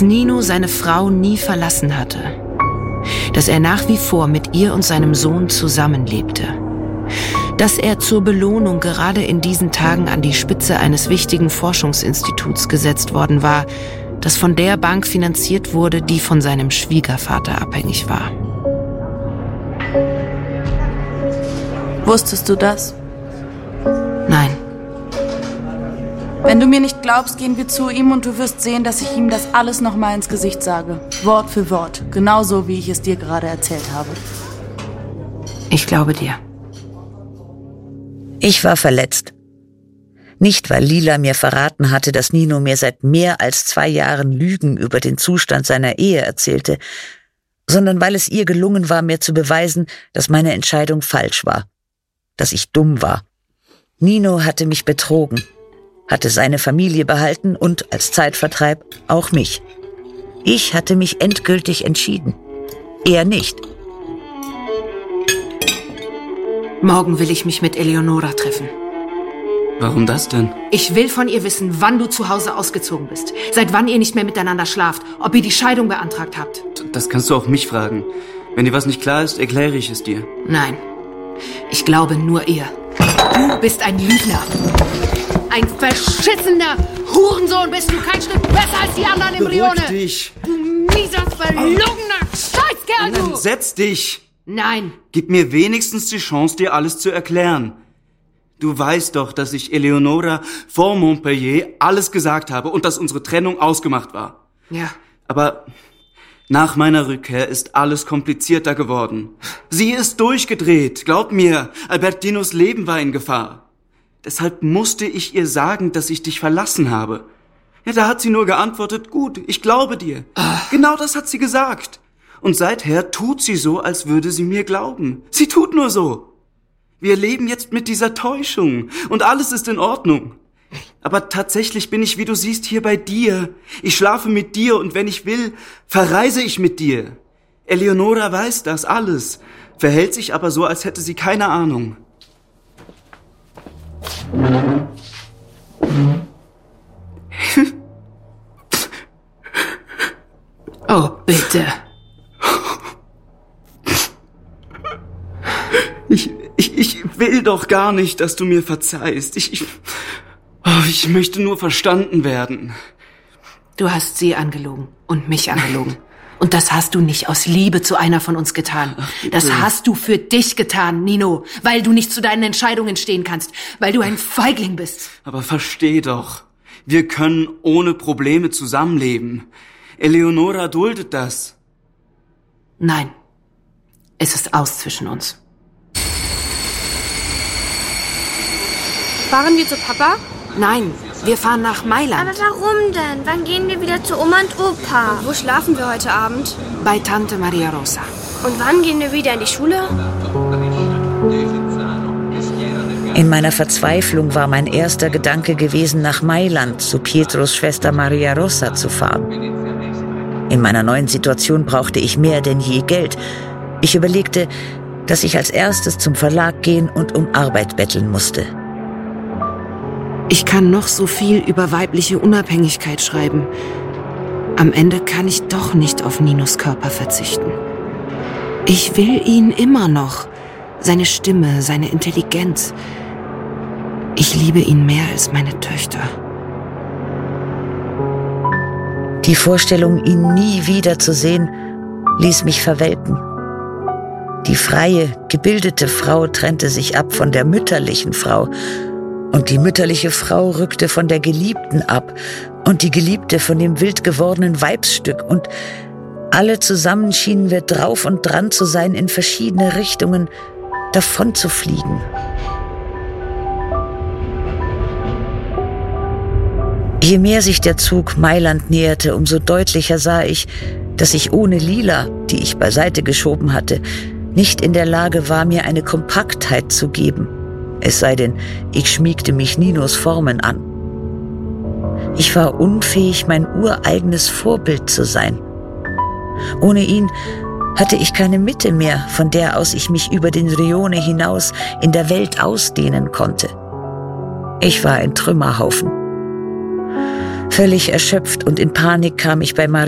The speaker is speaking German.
dass Nino seine Frau nie verlassen hatte, dass er nach wie vor mit ihr und seinem Sohn zusammenlebte, dass er zur Belohnung gerade in diesen Tagen an die Spitze eines wichtigen Forschungsinstituts gesetzt worden war, das von der Bank finanziert wurde, die von seinem Schwiegervater abhängig war. Wusstest du das? Nein. Wenn du mir nicht glaubst, gehen wir zu ihm und du wirst sehen, dass ich ihm das alles nochmal ins Gesicht sage. Wort für Wort. Genauso, wie ich es dir gerade erzählt habe. Ich glaube dir. Ich war verletzt. Nicht, weil Lila mir verraten hatte, dass Nino mir seit mehr als 2 Jahren Lügen über den Zustand seiner Ehe erzählte, sondern weil es ihr gelungen war, mir zu beweisen, dass meine Entscheidung falsch war, dass ich dumm war. Nino hatte mich betrogen, hatte seine Familie behalten und als Zeitvertreib auch mich. Ich hatte mich endgültig entschieden. Er nicht. Morgen will ich mich mit Eleonora treffen. Warum das denn? Ich will von ihr wissen, wann du zu Hause ausgezogen bist. Seit wann ihr nicht mehr miteinander schlaft. Ob ihr die Scheidung beantragt habt. Das kannst du auch mich fragen. Wenn dir was nicht klar ist, erkläre ich es dir. Nein. Ich glaube nur ihr. Du bist ein Lügner. Ein verschissener Hurensohn bist du. Kein Stück besser als die anderen Embryone. Beruhig dich. Du mieser, verlogener Scheißkerl, du. Nein, setz dich. Nein. Gib mir wenigstens die Chance, dir alles zu erklären. Du weißt doch, dass ich Eleonora vor Montpellier alles gesagt habe und dass unsere Trennung ausgemacht war. Ja. Aber nach meiner Rückkehr ist alles komplizierter geworden. Sie ist durchgedreht, glaub mir. Albertinos Leben war in Gefahr. Deshalb musste ich ihr sagen, dass ich dich verlassen habe. Ja, da hat sie nur geantwortet, gut, ich glaube dir. Genau das hat sie gesagt. Und seither tut sie so, als würde sie mir glauben. Sie tut nur so. Wir leben jetzt mit dieser Täuschung und alles ist in Ordnung. Aber tatsächlich bin ich, wie du siehst, hier bei dir. Ich schlafe mit dir und wenn ich will, verreise ich mit dir. Eleonora weiß das alles, verhält sich aber so, als hätte sie keine Ahnung. Oh, bitte. Ich will doch gar nicht, dass du mir verzeihst. Ich möchte nur verstanden werden. Du hast sie angelogen und mich angelogen. Und das hast du nicht aus Liebe zu einer von uns getan. Das hast du für dich getan, Nino. Weil du nicht zu deinen Entscheidungen stehen kannst. Weil du ein Feigling bist. Aber versteh doch. Wir können ohne Probleme zusammenleben. Eleonora duldet das. Nein. Es ist aus zwischen uns. Fahren wir zu Papa? Nein, wir fahren nach Mailand. Aber warum denn? Wann gehen wir wieder zu Oma und Opa? Und wo schlafen wir heute Abend? Bei Tante Maria Rosa. Und wann gehen wir wieder in die Schule? In meiner Verzweiflung war mein erster Gedanke gewesen, nach Mailand zu Pietros Schwester Maria Rosa zu fahren. In meiner neuen Situation brauchte ich mehr denn je Geld. Ich überlegte, dass ich als erstes zum Verlag gehen und um Arbeit betteln musste. Ich kann noch so viel über weibliche Unabhängigkeit schreiben. Am Ende kann ich doch nicht auf Ninos Körper verzichten. Ich will ihn immer noch. Seine Stimme, seine Intelligenz. Ich liebe ihn mehr als meine Töchter. Die Vorstellung, ihn nie wiederzusehen, ließ mich verwelken. Die freie, gebildete Frau trennte sich ab von der mütterlichen Frau. Und die mütterliche Frau rückte von der Geliebten ab und die Geliebte von dem wild gewordenen Weibsstück. Und alle zusammen schienen wir drauf und dran zu sein, in verschiedene Richtungen davon zu fliegen. Je mehr sich der Zug Mailand näherte, umso deutlicher sah ich, dass ich ohne Lila, die ich beiseite geschoben hatte, nicht in der Lage war, mir eine Kompaktheit zu geben. Es sei denn, ich schmiegte mich Ninos Formen an. Ich war unfähig, mein ureigenes Vorbild zu sein. Ohne ihn hatte ich keine Mitte mehr, von der aus ich mich über den Rione hinaus in der Welt ausdehnen konnte. Ich war ein Trümmerhaufen. Völlig erschöpft und in Panik kam ich bei Maria